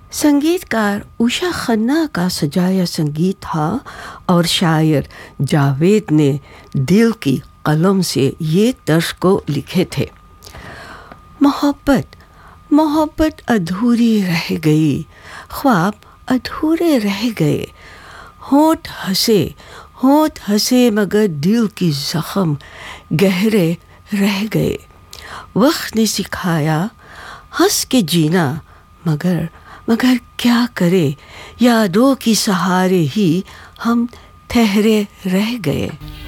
संगीतकार उषा खन्ना का सजाया संगीत था और शायर जावेद ने दिल की कलम से ये तर्ज को लिखे थे। मोहब्बत मोहब्बत अधूरी रह गई, ख्वाब अधूरे रह गए, होठ हंसे मगर दिल की जख्म गहरे रह गए। वक्त ने सिखाया हंस के जीना, मगर क्या करे, यादों की सहारे ही हम ठहरे रह गए।